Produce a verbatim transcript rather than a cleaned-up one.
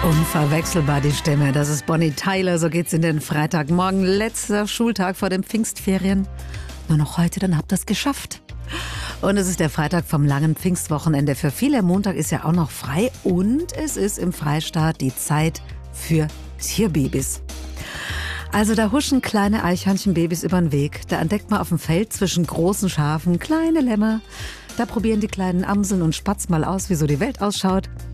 Unverwechselbar die Stimme, das ist Bonnie Tyler, so geht's in den Freitagmorgen, letzter Schultag vor den Pfingstferien. Nur noch heute, dann habt ihr es geschafft. Und es ist der Freitag vom langen Pfingstwochenende. Für viele Montag ist ja auch noch frei und es ist im Freistaat die Zeit für Tierbabys. Also da huschen kleine Eichhörnchenbabys über den Weg. Da entdeckt man auf dem Feld zwischen großen Schafen kleine Lämmer. Da probieren die kleinen Amseln und Spatz mal aus, wie so die Welt ausschaut.